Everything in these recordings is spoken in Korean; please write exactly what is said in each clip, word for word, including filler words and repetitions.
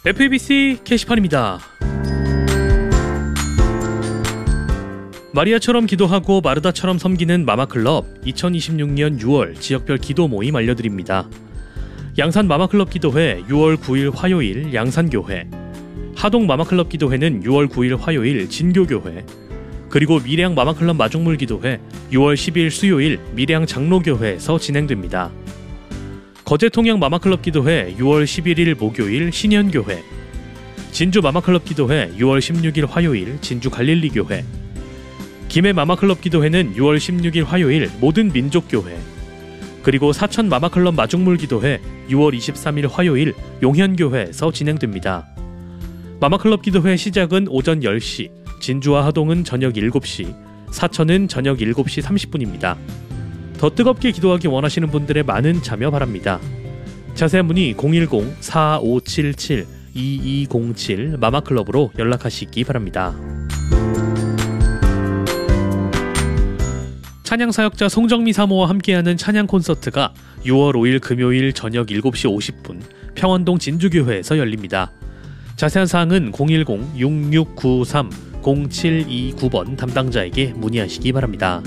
에프이비씨 게시판입니다. 마리아처럼 기도하고 마르다처럼 섬기는 마마클럽 이천이십육 년 유월 지역별 기도 모임 알려드립니다. 양산 마마클럽 기도회 유월 구일 화요일 양산교회, 하동 마마클럽 기도회는 유월 구일 화요일 진교교회, 그리고 밀양 마마클럽 마중물 기도회 유월 십일 수요일 밀양 장로교회에서 진행됩니다. 거제 통영 마마클럽 기도회 유월 십일일 목요일 신현교회, 진주 마마클럽 기도회 유월 십육일 화요일 진주 갈릴리교회, 김해 마마클럽 기도회는 유월 십육일 화요일 모든 민족교회, 그리고 사천 마마클럽 마중물 기도회 유월 이십삼일 화요일 용현교회에서 진행됩니다. 마마클럽 기도회 시작은 오전 열 시, 진주와 하동은 저녁 일곱 시, 사천은 저녁 일곱 시 삼십 분입니다. 더 뜨겁게 기도하기 원하시는 분들의 많은 참여 바랍니다. 자세한 문의 공일공 사오칠칠 이이공칠 마마클럽으로 연락하시기 바랍니다. 찬양사역자 송정미 사모와 함께하는 찬양 콘서트가 유월 오일 금요일 저녁 일곱 시 오십 분 평안동 진주교회에서 열립니다. 자세한 사항은 공일공 육육구삼 공칠이구 번 담당자에게 문의하시기 바랍니다.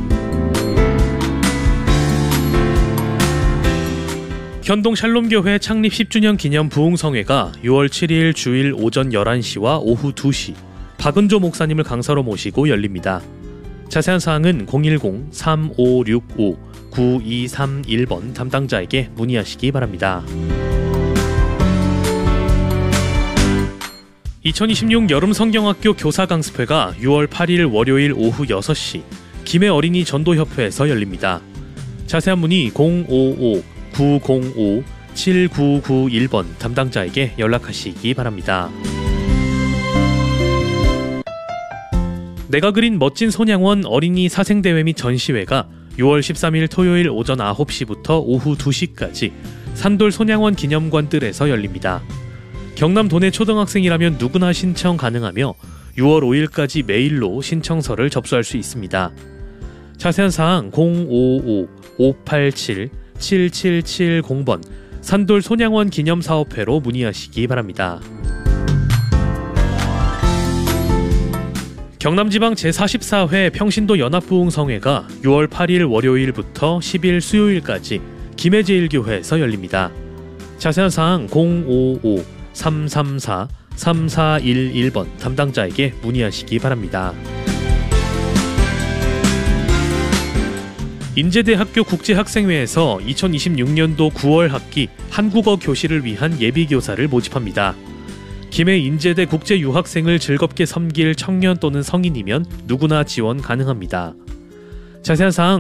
현동 샬롬교회 창립 십 주년 기념 부흥성회가 유월 칠일 주일 오전 열한 시와 오후 두 시 박은조 목사님을 강사로 모시고 열립니다. 자세한 사항은 공일공 삼오육오 구이삼일 번 담당자에게 문의하시기 바랍니다. 이천이십육 여름 성경학교 교사 강습회가 유월 팔일 월요일 오후 여섯 시 김해 어린이 전도협회에서 열립니다. 자세한 문의 공오오 구공오 칠구구일 번 담당자에게 연락하시기 바랍니다. 내가 그린 멋진 손양원 어린이 사생대회 및 전시회가 유월 십삼일 토요일 오전 아홉 시부터 오후 두 시까지 산돌 손양원 기념관 뜰에서 열립니다. 경남 도내 초등학생이라면 누구나 신청 가능하며 유월 오일까지 메일로 신청서를 접수할 수 있습니다. 자세한 사항 공오오 오팔칠 칠칠칠공 번 산돌 손양원 기념사업회로 문의하시기 바랍니다. 경남지방 제사십사 회 평신도 연합부흥성회가 유월 팔일 월요일부터 십일 수요일까지 김해제일교회에서 열립니다. 자세한 사항 공오오 삼삼사 삼사일일 번 담당자에게 문의하시기 바랍니다. 인제대학교 국제학생회에서 이천이십육 년도 구월 학기 한국어 교실을 위한 예비교사를 모집합니다. 김해 인제대 국제유학생을 즐겁게 섬길 청년 또는 성인이면 누구나 지원 가능합니다. 자세한 사항